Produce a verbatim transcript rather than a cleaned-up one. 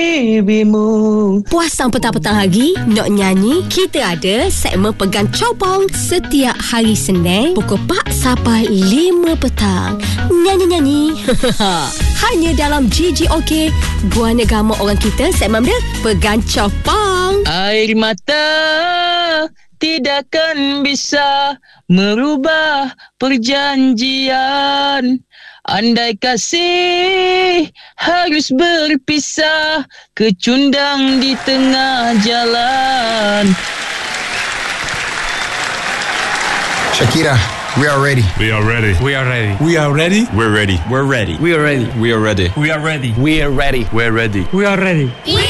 bibimu. Puasang petang-petang lagi, nak nyanyi? Kita ada segmen Pegang Copong setiap hari Senin pukul empat sampai lima petang. Nyanyi-nyanyi. Hanya dalam G G O K, Gua Negama Orang Kita, segmen dia Pegang Copong. Air mata tidakkan bisa merubah perjanjian. Andai kasih harus berpisah, kecundang di tengah jalan. Shakira, we are ready. We are ready. We are ready. We are ready. We're ready. We're ready. We are ready. We are ready. We are ready. We are ready. We're ready. We are ready. We